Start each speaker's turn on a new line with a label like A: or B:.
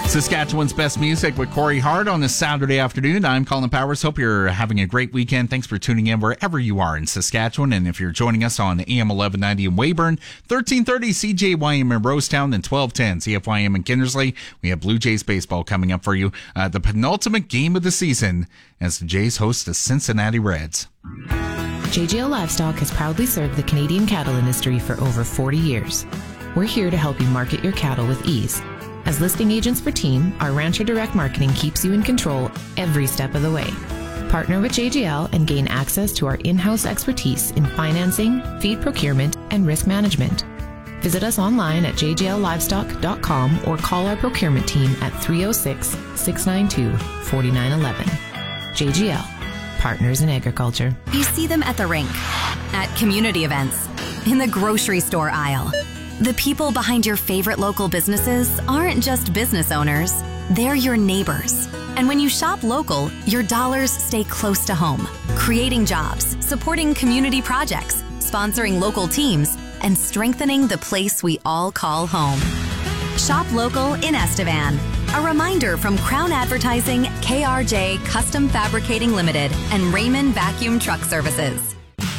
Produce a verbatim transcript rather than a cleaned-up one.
A: Saskatchewan's best music with Corey Hart on this Saturday afternoon. I'm Colin Powers. Hope you're having a great weekend. Thanks for tuning in wherever you are in Saskatchewan. And if you're joining us on A M eleven ninety in Weyburn, thirteen thirty C J Y M in Rosetown, and twelve ten C F Y M in Kindersley, we have Blue Jays baseball coming up for you. Uh, the penultimate game of the season as the Jays host the Cincinnati Reds.
B: J G L Livestock has proudly served the Canadian cattle industry for over forty years. We're here to help you market your cattle with ease. As listing agents for Team, our Rancher Direct Marketing keeps you in control every step of the way. Partner with J G L and gain access to our in-house expertise in financing, feed procurement, and risk management. Visit us online at j g l livestock dot com or call our procurement team at three oh six, six nine two, four nine one one. J G L, Partners in Agriculture.
C: You see them at the rink, at community events, in the grocery store aisle. The people behind your favorite local businesses aren't just business owners, they're your neighbors. And when you shop local, your dollars stay close to home, creating jobs, supporting community projects, sponsoring local teams, and strengthening the place we all call home. Shop local in Estevan. A reminder from Crown Advertising, K R J Custom Fabricating Limited, and Raymond Vacuum Truck Services.